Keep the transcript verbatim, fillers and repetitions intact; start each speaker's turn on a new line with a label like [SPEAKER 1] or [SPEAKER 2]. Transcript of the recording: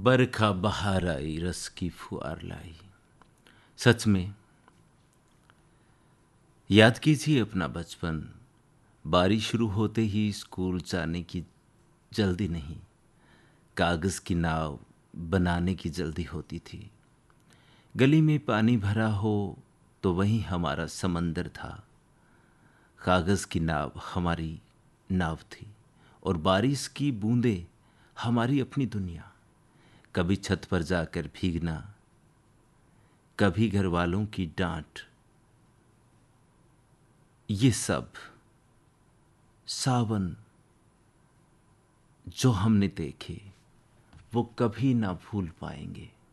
[SPEAKER 1] बरखा बहार आई रस की फुहार लाई। सच में याद कीजिए अपना बचपन। बारिश शुरू होते ही स्कूल जाने की जल्दी नहीं, कागज़ की नाव बनाने की जल्दी होती थी। गली में पानी भरा हो तो वही हमारा समंदर था। कागज़ की नाव हमारी नाव थी और बारिश की बूंदें हमारी अपनी दुनिया। कभी छत पर जाकर भीगना, कभी घर वालों की डांट। ये सब सावन जो हमने देखे वो कभी ना भूल पाएंगे।